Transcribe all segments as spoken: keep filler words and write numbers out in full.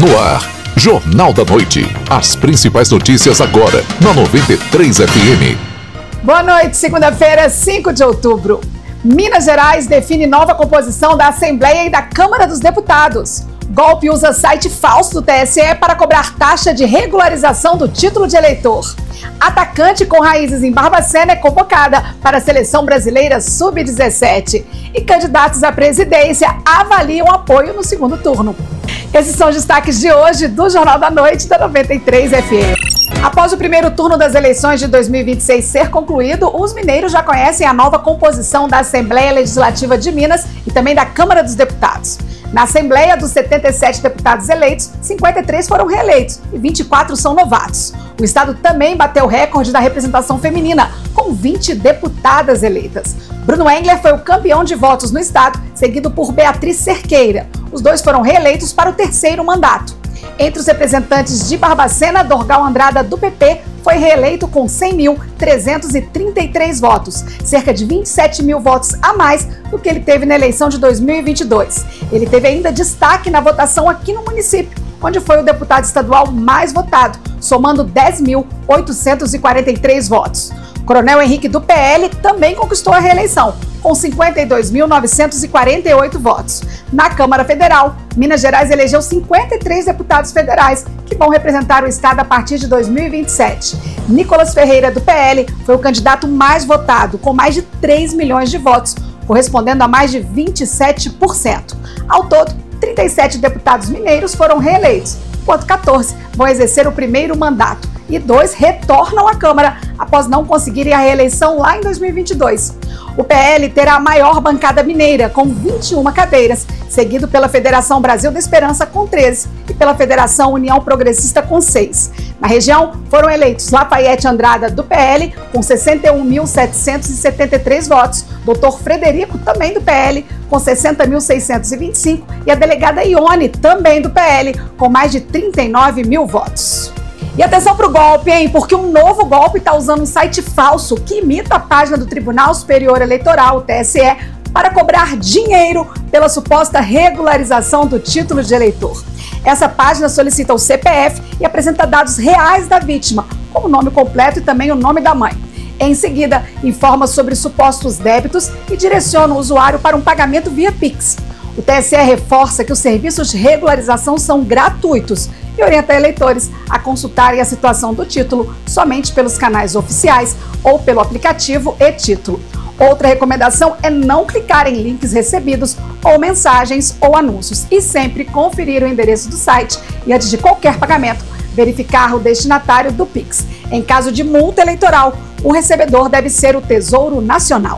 No ar, Jornal da Noite. As principais notícias agora, na noventa e três F M. Boa noite, segunda-feira, cinco de outubro. Minas Gerais define nova composição da Assembleia e da Câmara dos Deputados. Golpe usa site falso do T S E para cobrar taxa de regularização do título de eleitor. Atacante com raízes em Barbacena é convocada para a Seleção Brasileira sub dezessete. E candidatos à presidência avaliam apoio no segundo turno. Esses são os destaques de hoje do Jornal da Noite da noventa e três F M. Após o primeiro turno das eleições de dois mil e vinte e seis ser concluído, os mineiros já conhecem a nova composição da Assembleia Legislativa de Minas e também da Câmara dos Deputados. Na Assembleia, dos setenta e sete deputados eleitos, cinquenta e três foram reeleitos e vinte e quatro são novatos. O estado também bateu o recorde da representação feminina, com vinte deputadas eleitas. Bruno Engler foi o campeão de votos no estado, seguido por Beatriz Cerqueira. Os dois foram reeleitos para o terceiro mandato. Entre os representantes de Barbacena, Dorgal Andrada, do P P, foi reeleito com cem mil trezentos e trinta e três votos, cerca de vinte e sete mil votos a mais do que ele teve na eleição de dois mil e vinte e dois. Ele teve ainda destaque na votação aqui no município, onde foi o deputado estadual mais votado, somando dez mil oitocentos e quarenta e três votos. Coronel Henrique, do P L, também conquistou a reeleição, com cinquenta e dois mil novecentos e quarenta e oito votos. Na Câmara Federal, Minas Gerais elegeu cinquenta e três deputados federais, que vão representar o estado a partir de dois mil e vinte e sete. Nicolas Ferreira, do P L, foi o candidato mais votado, com mais de três milhões de votos, correspondendo a mais de vinte e sete por cento. Ao todo, trinta e sete deputados mineiros foram reeleitos, enquanto quatorze vão exercer o primeiro mandato e dois retornam à Câmara após não conseguirem a reeleição lá em dois mil e vinte e dois. O P L terá a maior bancada mineira, com vinte e uma cadeiras, seguido pela Federação Brasil da Esperança, com treze, e pela Federação União Progressista, com seis. Na região, foram eleitos Lafayette Andrada, do P L, com sessenta e um mil setecentos e setenta e três votos, doutor Frederico, também do P L, com sessenta mil seiscentos e vinte e cinco, e a delegada Ione, também do P L, com mais de trinta e nove mil votos. E atenção para o golpe, hein? Porque um novo golpe está usando um site falso que imita a página do Tribunal Superior Eleitoral, o T S E, para cobrar dinheiro pela suposta regularização do título de eleitor. Essa página solicita o C P F e apresenta dados reais da vítima, como o nome completo e também o nome da mãe. Em seguida, informa sobre supostos débitos e direciona o usuário para um pagamento via Pix. O T S E reforça que os serviços de regularização são gratuitos e orienta eleitores a consultarem a situação do título somente pelos canais oficiais ou pelo aplicativo e-Título. Outra recomendação é não clicar em links recebidos ou mensagens ou anúncios e sempre conferir o endereço do site e, antes de qualquer pagamento, verificar o destinatário do Pix. Em caso de multa eleitoral, o recebedor deve ser o Tesouro Nacional.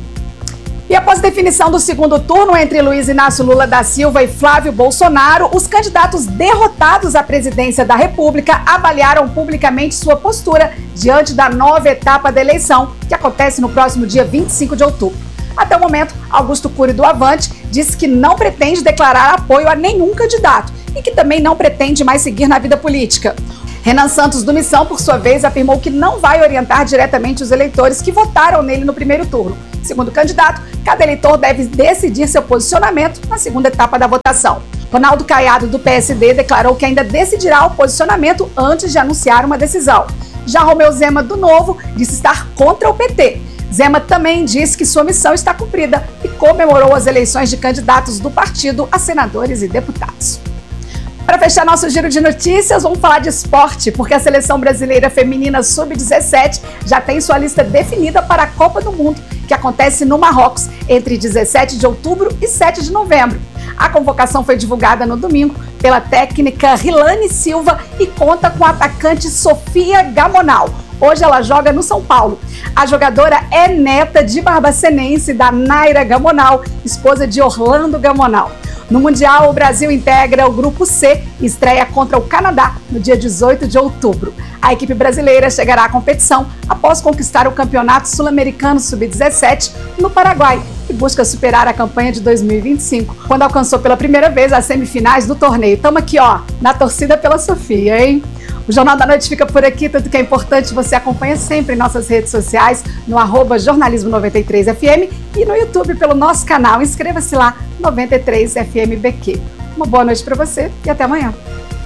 E após a definição do segundo turno entre Luiz Inácio Lula da Silva e Flávio Bolsonaro, os candidatos derrotados à presidência da República avaliaram publicamente sua postura diante da nova etapa da eleição, que acontece no próximo dia vinte e cinco de outubro. Até o momento, Augusto Cury, do Avante, disse que não pretende declarar apoio a nenhum candidato e que também não pretende mais seguir na vida política. Renan Santos, do Missão, por sua vez, afirmou que não vai orientar diretamente os eleitores que votaram nele no primeiro turno. Segundo o candidato, cada eleitor deve decidir seu posicionamento na segunda etapa da votação. Ronaldo Caiado, do P S D, declarou que ainda decidirá o posicionamento antes de anunciar uma decisão. Já Romeu Zema, do Novo, disse estar contra o P T. Zema também disse que sua missão está cumprida e comemorou as eleições de candidatos do partido a senadores e deputados. Para fechar nosso giro de notícias, vamos falar de esporte, porque a Seleção Brasileira Feminina sub dezessete já tem sua lista definida para a Copa do Mundo, que acontece no Marrocos entre dezessete de outubro e sete de novembro. A convocação foi divulgada no domingo pela técnica Rilane Silva e conta com a atacante Sofia Gamonal. Hoje ela joga no São Paulo. A jogadora é neta de barbacenense da Naira Gamonal, esposa de Orlando Gamonal. No Mundial, o Brasil integra o Grupo C e estreia contra o Canadá no dia dezoito de outubro. A equipe brasileira chegará à competição após conquistar o Campeonato Sul-Americano sub dezessete no Paraguai e busca superar a campanha de dois mil e vinte e cinco, quando alcançou pela primeira vez as semifinais do torneio. Tamo aqui, ó, na torcida pela Sofia, hein? O Jornal da Noite fica por aqui, tudo que é importante você acompanha sempre em nossas redes sociais, no arroba jornalismo noventa e três F M e no YouTube pelo nosso canal. Inscreva-se lá, noventa e três F M B Q. Uma boa noite para você e até amanhã.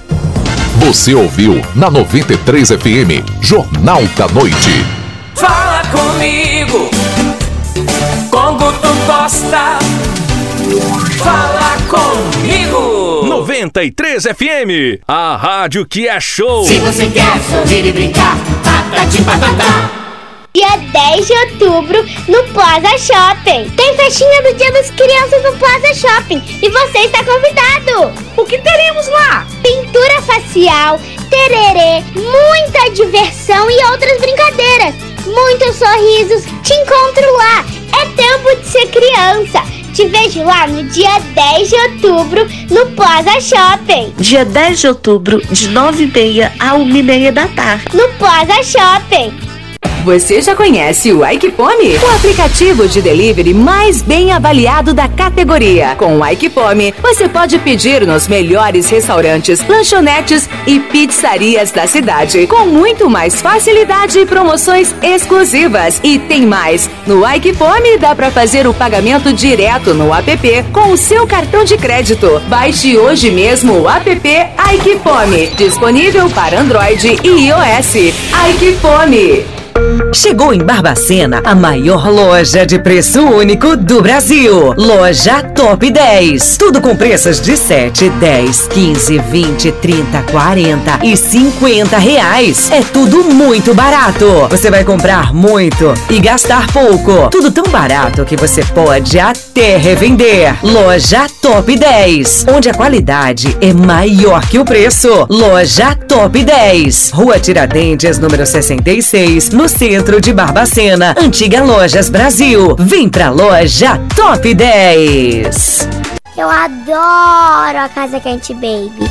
Você ouviu na noventa e três F M, Jornal da Noite. Fala comigo, com Guto Costa. Fala comigo. noventa e três F M, a rádio que é show. Se você quer sorrir e brincar, patati patatá. Dia dez de outubro, no Plaza Shopping. Tem festinha do Dia das Crianças no Plaza Shopping e você está convidado. O que teremos lá? Pintura facial, tererê, muita diversão e outras brincadeiras. Muitos sorrisos. Te encontro lá. É tempo de ser criança. Te vejo lá no dia dez de outubro, no Plaza Shopping. Dia dez de outubro, de nove e meia a uma e meia da tarde. No Plaza Shopping. Você já conhece o Aikipome? O aplicativo de delivery mais bem avaliado da categoria. Com o Aikipome, você pode pedir nos melhores restaurantes, lanchonetes e pizzarias da cidade, com muito mais facilidade e promoções exclusivas. E tem mais! No Aikipome dá para fazer o pagamento direto no app com o seu cartão de crédito. Baixe hoje mesmo o app Aikipome, disponível para Android e iOS. Aikipome. Chegou em Barbacena a maior loja de preço único do Brasil. Loja Top dez. Tudo com preços de sete, dez, quinze, vinte, trinta, quarenta e cinquenta reais. É tudo muito barato. Você vai comprar muito e gastar pouco. Tudo tão barato que você pode até revender. Loja Top dez, onde a qualidade é maior que o preço. Loja Top dez. Rua Tiradentes, número sessenta e seis, no centro de Barbacena. Antiga Lojas Brasil. Vem pra Loja Top dez. Eu adoro a Casa Quente Baby.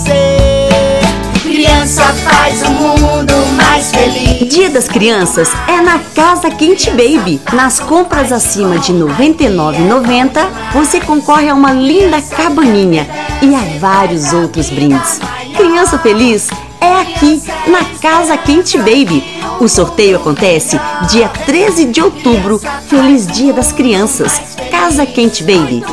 Criança faz o mundo mais feliz. Dia das Crianças é na Casa Quente Baby. Nas compras acima de noventa e nove reais e noventa centavos, você concorre a uma linda cabaninha e a vários outros brindes. Criança feliz é aqui, na Casa Quente Baby. O sorteio acontece dia treze de outubro. Feliz Dia das Crianças. Casa Quente Baby.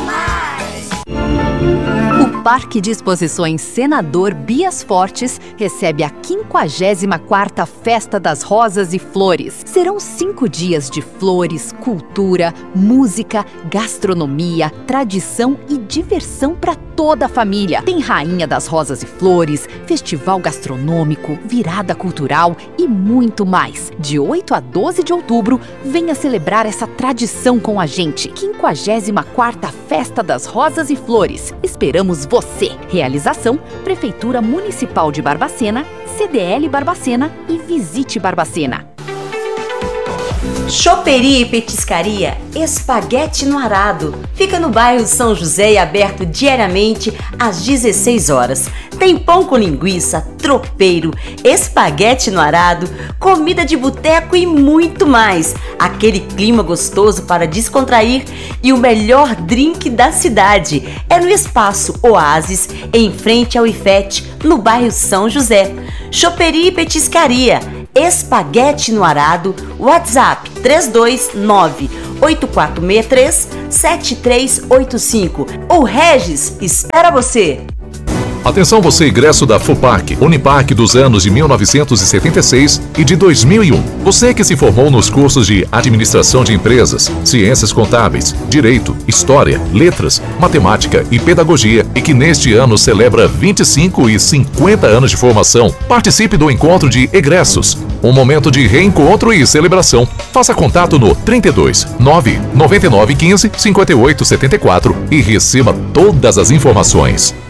O Parque de Exposições Senador Bias Fortes recebe a quinquagésima quarta Festa das Rosas e Flores. Serão cinco dias de flores, cultura, música, gastronomia, tradição e diversão para toda a família. Tem Rainha das Rosas e Flores, festival gastronômico, virada cultural e muito mais. De oito a doze de outubro, venha celebrar essa tradição com a gente. quinquagésima quarta Festa das Rosas e Flores. Esperamos você! Realização: Prefeitura Municipal de Barbacena, C D L Barbacena e Visite Barbacena. Choperia e Petiscaria Espaguete no Arado. Fica no bairro São José e aberto diariamente às dezesseis horas. Tem pão com linguiça, tropeiro, espaguete no arado, comida de boteco e muito mais. Aquele clima gostoso para descontrair e o melhor drink da cidade. É no Espaço Oasis, em frente ao I F E T, no bairro São José. Choperia e Petiscaria Espaguete no Arado. WhatsApp três dois nove, oito quatro seis três, sete três oito cinco. O Regis espera você! Atenção você, ingresso da FUPAC, Unipac dos anos de mil novecentos e setenta e seis e de dois mil e um. Você que se formou nos cursos de Administração de Empresas, Ciências Contábeis, Direito, História, Letras, Matemática e Pedagogia e que neste ano celebra vinte e cinco e cinquenta anos de formação, participe do encontro de egressos. Um momento de reencontro e celebração. Faça contato no trinta e dois, nove, noventa e nove, quinze, cinquenta e oito, setenta e quatro e receba todas as informações.